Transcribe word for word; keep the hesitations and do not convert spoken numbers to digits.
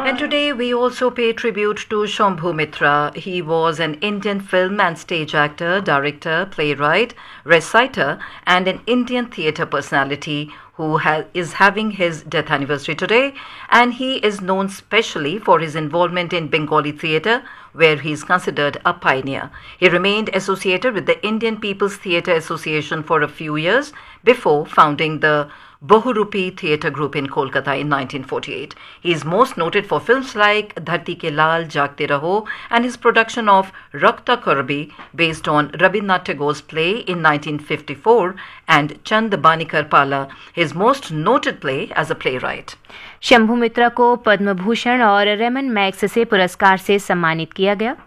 And today we also pay tribute to Shambhu Mitra. He was an Indian film and stage actor, director, playwright, reciter, and an Indian theatre personality who ha- is having his death anniversary today. And he is known specially for his involvement in Bengali theatre, where he is considered a pioneer. He remained associated with the Indian People's Theatre Association for a few years before founding the Bahurupi Theatre Group in Kolkata in nineteen forty-eight. He is most noted for films like Dharti Ke Lal, Jagte Raho, and his production of Rakta Karbi, based on Rabindranath Tagore's play in nineteen fifty-four, and Chand Banikar Pala, his most noted play as a playwright. Shambhu मित्रा को पद्म भूषण और Ramon max से पुरस्कार से सम्मानित किया गया.